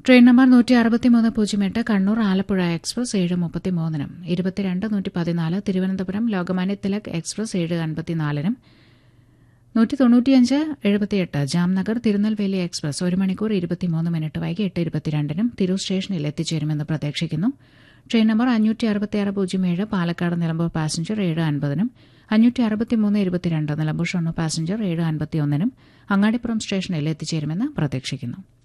Train number 16308 Kannur Alappuzha express 7:33 22-114 Thiruvananthapuram Lokmanya Tilak express 7:54 195-78 Jamnagar Tirunelveli express 1 മണിക്കൂർ 23 minute വൈകി 8:22 തിരൂർ സ്റ്റേഷനിൽ എത്തിച്ചേരുമെന്ന് പ്രതീക്ഷിക്കുന്നു. Train number 56607 Palakkad Nilambur passenger 7:50 56322 Nilambur Shoranur passenger 7:51 Angadipuram സ്റ്റേഷനിൽ എത്തിച്ചേരുമെന്ന് പ്രതീക്ഷിക്കുന്നു.